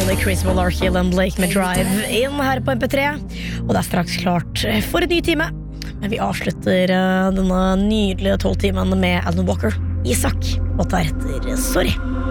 Chris Malarkey og Blake med Drive inn her på MP3. Og det straks klart for en ny time. Men vi avslutter denne nydelige 12-timen med Alan Walker, Isak, og deretter Sorry.